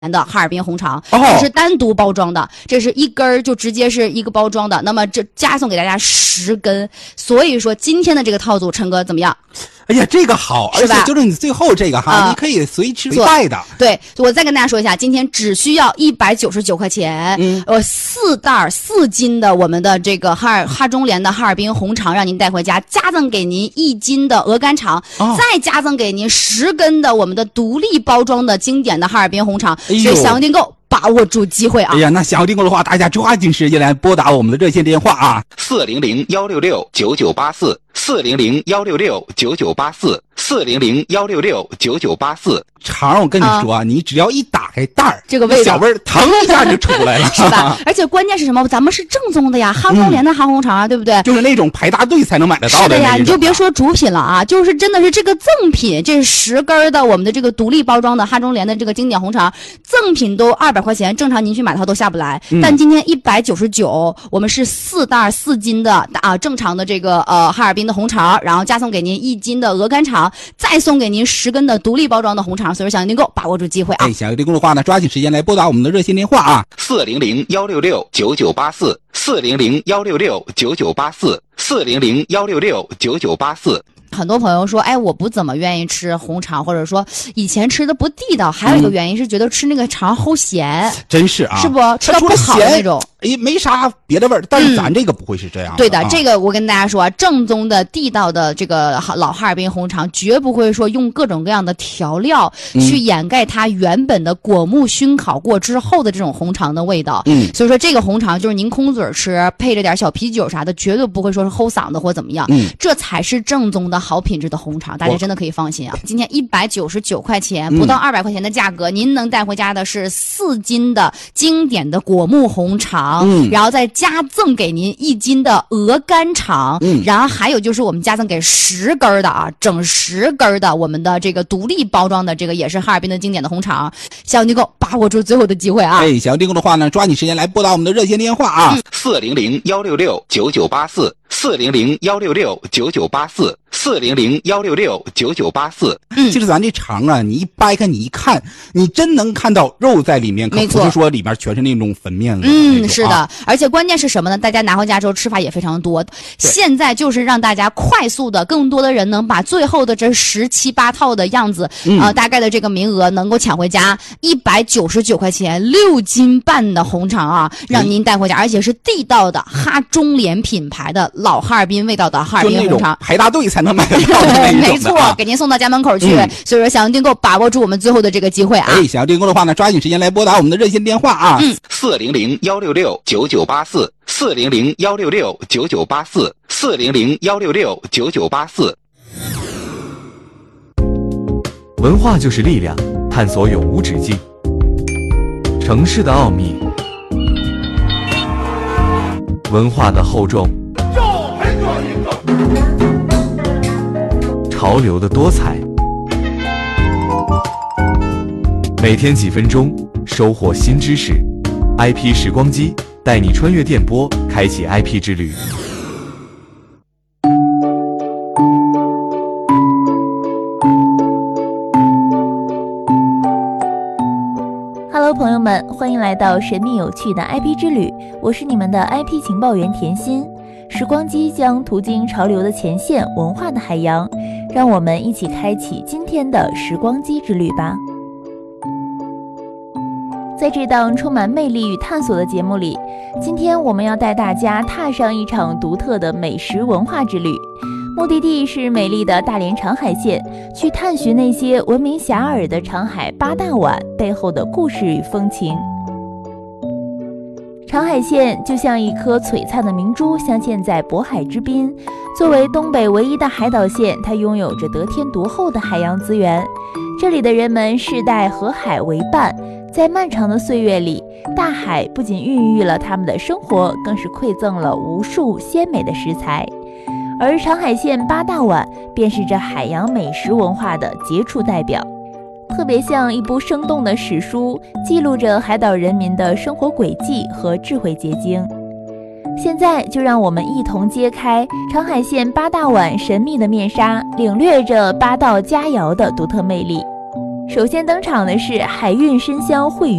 的哈尔滨红肠，这是单独包装的，这是一根就直接是一个包装的，那么这加送给大家10根，所以说今天的这个套组，陈哥怎么样？ 哎呀，这个好，而且就是你最后这个哈，你可以随吃随带的。 对，我再跟大家说一下，今天只需要199块钱，4袋4斤的我们的这个哈中联的哈尔滨红肠，让您带回家，加赠给您1斤的鹅肝肠，再加赠给您10根的我们的独立包装的经典的哈尔滨红肠，所以详情订购。把握住机会啊！ 哎呀，那想要订购的话，大家抓紧时间来拨打我们的热线电话啊，400-166-9984，400-166-9984，400-166-9984。肠，我跟你说啊，你只要一打开袋儿， 这个味道小味儿腾一下就出来了， 是吧？而且关键是什么？咱们是正宗的呀，哈中联的哈红肠啊，对不对？ 就是那种排大队才能买得到的。 是的呀，你就别说主品了啊，就是真的是这个赠品，这是10根的我们的这个独立包装的哈中联的这个经典红肠，赠品都200块钱，正常您去买的话都下不来。但今天199，我们是4袋4斤的正常的这个哈尔滨的红肠，然后加送给您1斤的鹅肝肠，再送给您10根的独立包装的红肠。所以说想要订购，把握住机会啊！ 想要订购的话呢，抓紧时间来拨打我们的热线电话啊，400-166-9984，400-166-9984，400-166-9984。 很多朋友说，哎，我不怎么愿意吃红肠，或者说以前吃的不地道，还有一个原因是觉得吃那个肠齁咸， 真是啊， 是不吃到不好的那种。 哎，没啥别的味儿，但是咱这个不会是这样的。 对的，这个我跟大家说啊，正宗的地道的这个老哈尔滨红肠，绝不会说用各种各样的调料去掩盖它原本的果木熏烤过之后的这种红肠的味道。所以说这个红肠就是您空嘴吃，配着点小啤酒啥的，绝对不会说是齁嗓子或怎么样。这才是正宗的好品质的红肠，大家真的可以放心啊！今天199块钱，不到200块钱的价格，您能带回家的是4斤的经典的果木红肠。然后再加赠给您1斤的鹅肝肠，然后还有就是我们加赠给10根的啊，整10根的我们的这个独立包装的这个也是哈尔滨的经典的红肠，想要订购把握住最后的机会啊！ 哎，想要订购的话呢，抓紧时间来拨打我们的热线电话啊，400-166-9984，400-166-9984，400-166-9984。其实咱这肠啊，你一掰开你一看，你真能看到肉在里面，可不是说里面全是那种粉面子。 是的，而且关键是什么呢？大家拿回家之后吃法也非常多。现在就是让大家快速的，更多的人能把最后的这17、8套的样子，大概的这个名额能够抢回家。199块钱，6斤半的红肠啊，让您带回家，而且是地道的哈中联品牌的老哈尔滨味道的哈尔滨红肠， 排大队才能买得到的那种的。 没错，给您送到家门口去。所以说，想要订购，把握住我们最后的这个机会啊！ 哎，想要订购的话呢，抓紧时间来拨打我们的热线电话啊，400-166-9984，400-166-9984，400-166-9984。 文化就是力量，探索永无止境。城市的奥秘，文化的厚重，潮流的多彩。每天几分钟，收获新知识。IP 时光机带你穿越电波，开启 IP 之旅。 Hello， 朋友们，欢迎来到神秘有趣的 IP 之旅，我是你们的 IP 情报员甜心。时光机将途经潮流的前线，文化的海洋，让我们一起开启今天的时光机之旅吧。在这档充满魅力与探索的节目里，今天我们要带大家踏上一场独特的美食文化之旅，目的地是美丽的大连长海县，去探寻那些闻名遐迩的长海8大碗背后的故事与风情。长海县就像一颗璀璨的明珠，镶嵌在渤海之滨。作为东北唯一的海岛县，它拥有着得天独厚的海洋资源。这里的人们世代和海为伴，在漫长的岁月里，大海不仅孕育了他们的生活，更是馈赠了无数鲜美的食材。而长海县8大碗便是这海洋美食文化的杰出代表，特别像一部生动的史书，记录着海岛人民的生活轨迹和智慧结晶。现在就让我们一同揭开长海县8大碗神秘的面纱，领略着8道佳肴的独特魅力。 首先登场的是海韵参香烩鱼